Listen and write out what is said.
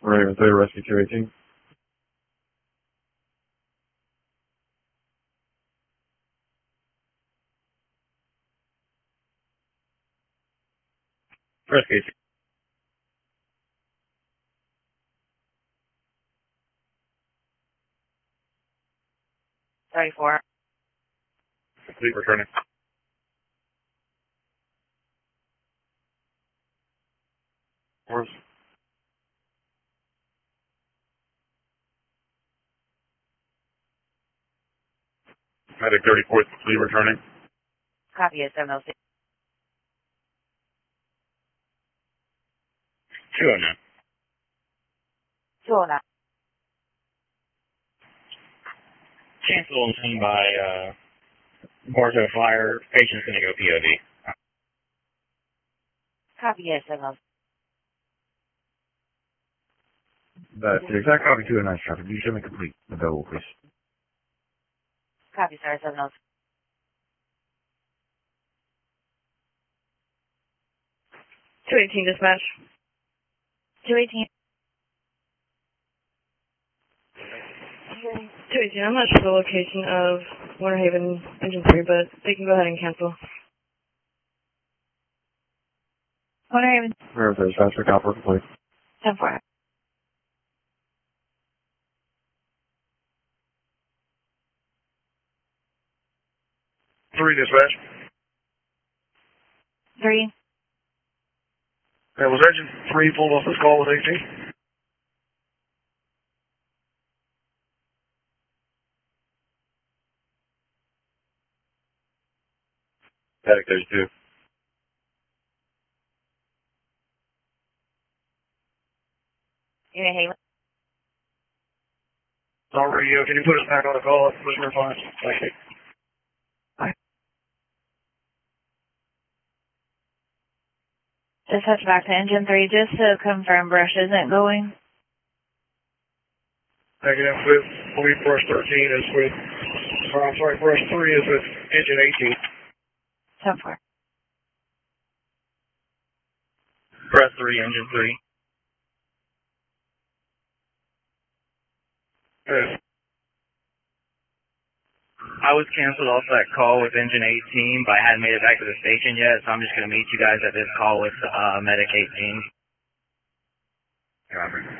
Raven 3, Rescue 218. Rescue 34. Complete returning. Force. Medic 34th, complete returning. Copy at 706. 209. 209. Cancel and send by Bartow Fire. Patient's going to go POD. Copy at 706. That's the exact copy 209 traffic. You should make complete. Available, please. Copy, sir, 706. 218 dispatch. 218. 218, I'm not sure the location of Winter Haven Engine 3, but they can go ahead and cancel. Winter Haven. Raven 3, dispatch for copper complete. 10-4. 3, dispatch. 3. That was engine 3 pulled off this call with 18. Medic 32. Unit Haven. On radio, can you put us back on the call? Listener fine. Thank you. Dispatch back to engine 3 just to confirm brush isn't going. Negative with, I believe brush 13 is with, or I'm sorry, brush 3 is with engine 18. 10-4. Press 3, engine 3. Yes. I was canceled off that call with engine 18, but I hadn't made it back to the station yet, so I'm just going to meet you guys at this call with medic 18. Copy.